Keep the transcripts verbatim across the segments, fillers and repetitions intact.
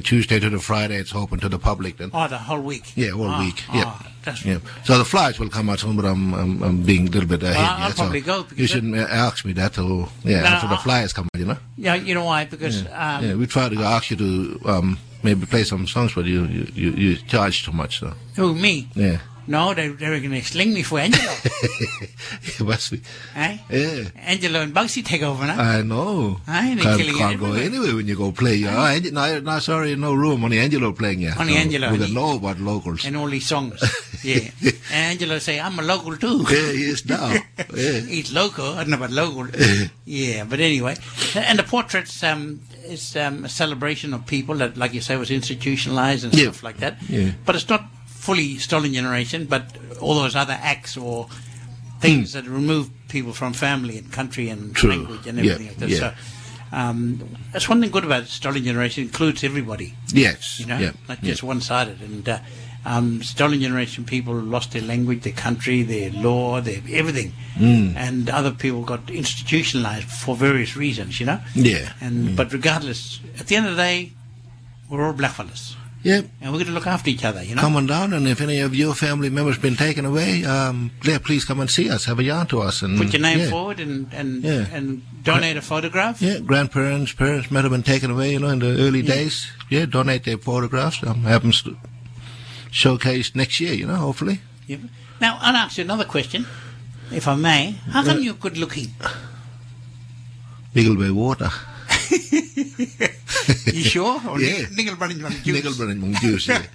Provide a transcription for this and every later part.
Tuesday to the Friday, it's open to the public. Then. Oh, the whole week. Yeah, whole oh, week. Yeah. Oh, that's yeah. So the flights will come out soon, but I'm I'm, I'm being a little bit ahead. Well, I'll yeah, probably so go. Because you shouldn't ask me that till yeah no, after no, the flyers come out, you know. Yeah, you know why? Because yeah, um, yeah we try to ask you to um, maybe play some songs, but you you, you, you charge too much. So. Who, me? Yeah. No, they, they were going to sling me for Angelo. It must be. Eh? Yeah. Angelo and Bugsy take over now. I know. Aye, they're can't killing can't go everywhere. anywhere when you go play. Oh, Ange- no, no, sorry, no room. Only Angelo playing, yeah. Only so Angelo. We and don't he- know about locals. And all these songs. Yeah. And Angelo say, I'm a local too. Yeah, he is now. Yeah. He's local. I don't know about local. Yeah, but anyway. And the portraits um, is um, a celebration of people that, like you say, was institutionalized and Yeah. stuff like that. Yeah. But it's not fully stolen generation, but all those other acts or things that remove people from family and country and True. language and Yeah, everything like that. yeah. So um, that's one thing good about stolen generation. It includes everybody. Yes. You know, Yeah. not just one-sided. And uh, um, stolen generation people lost their language, their country, their law, their everything. Mm. And other people got institutionalized for various reasons, you know. Yeah. And but regardless, at the end of the day, we're all blackfellas, Yeah. and we're going to look after each other, you know. Come on down, and if any of your family members been taken away, um, yeah, please come and see us. Have a yarn to us, and Put your name yeah. forward and and, Yeah. and donate a photograph. Yeah, grandparents, parents might have been taken away, you know, in the early Yeah. days. Yeah, donate their photographs. Um, have them st- showcased next year, you know, hopefully. Yeah. Now, I'll ask you another question, if I may. How come you're good looking? Nickel by water. You sure? Or Yeah. Nickel burning on juice? Nickel burning juice. Yeah.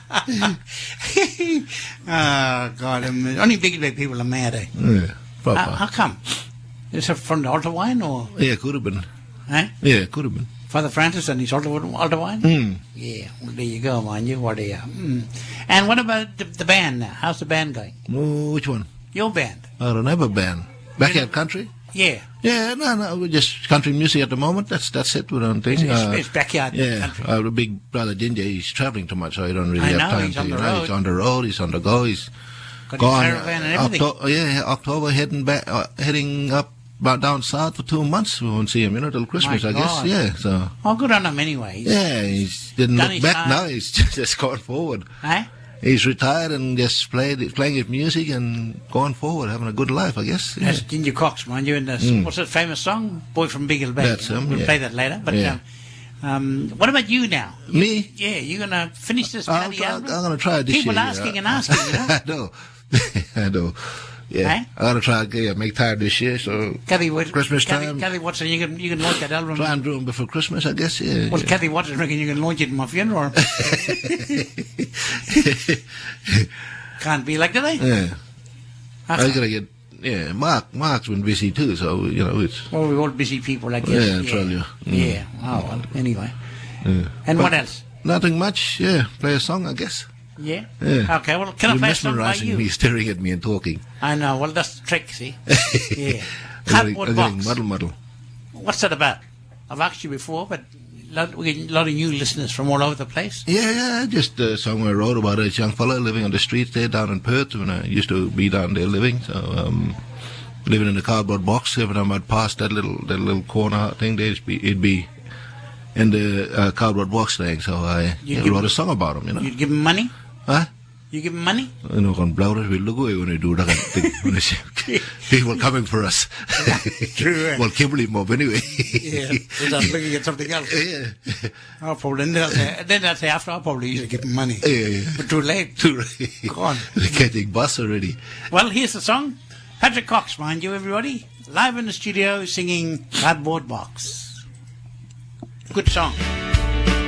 Oh, God. um, Only big big people are mad, eh? Yeah, proper. How, how come? Is it from the altar wine or? Yeah, could have been. Eh? Yeah, could have been. Father Francis and his altar, altar wine? Mm. Yeah, well, there you go, man. You what are you? Mm. And what about the, the band now? How's the band going? Oh, which one? Your band? I don't have a band. Backyard country? Yeah. Yeah, no, no, we're just country music at the moment. That's that's it. We don't think. It's, uh, it's backyard yeah, country. our big brother Ginger, he's traveling too much, so he don't really I have know, time he's to. on You the know, road. he's on the road. He's on the go. He's Got his gone. caravan and everything. Octo- yeah, October heading back, uh, heading up about down south for two months. We won't see him, you know, till Christmas, My I guess. God. Yeah, so Oh, good on him anyway. He's- yeah, he's didn't Done look his back time. now. He's just going forward. Eh? He's retired and just played playing his music and going forward, having a good life, I guess. Yeah. That's Ginger Cox, mind you. And this, Mm. what's that famous song? Boy from Biggle Bay. That's him, We'll yeah. play that later. But Yeah. um, um, what about you now? Me? Yeah, you're going to finish this I'll bloody try- album? I'm going to try this People year. asking yeah. and asking, you know. I know. I know. Yeah. Eh? I'm going to try to yeah, make time this year, so Kathy, what, Christmas Kathy, time. Kathy Watson, you can, you can launch that album. try and do them before Christmas, I guess. Yeah. Well, yeah. Kathy Watson reckon you can launch it in my funeral. Can't be like that, eh? yeah. How I come? got to get, yeah, Mark, Mark's been busy too, so, you know, it's, Well, we're all busy people, I guess. Yeah, yeah. tell you. Mm. Yeah. Oh, well, anyway. yeah. And But what else? Nothing much, yeah. Play a song, I guess. Yeah? Yeah. Okay, well, can I You're play a song by mesmerizing you? me, staring at me and talking. I know, well, that's the trick, see? Yeah. I'm Cardboard getting- I'm getting box. muddle muddle. What's that about? I've asked you before, but lot, we get a lot of new listeners from all over the place. Yeah, yeah, just a song I wrote about a young fella living on the streets there down in Perth when I used to be down there living. So, um, living in a cardboard box. Every time I'd pass that little that little corner thing there, it'd be, it'd be in the uh, cardboard box thing. So I You yeah, give- wrote a song about him, you know. You give them money? Huh? You give them money? You know, on Blowers, we look away when we do that kind of thing. When they say, people coming for us. True, eh? Well, Kimberley mob anyway. Yeah, without looking at something else. yeah. I'll probably, then they'll say, then they'll say after, I'll probably usually give them money. Yeah, yeah. But too late. Too right. Go on. They're getting bus already. Well, here's the song. Patrick Cox, mind you, everybody. Live in the studio singing Cardboard Box. Good song.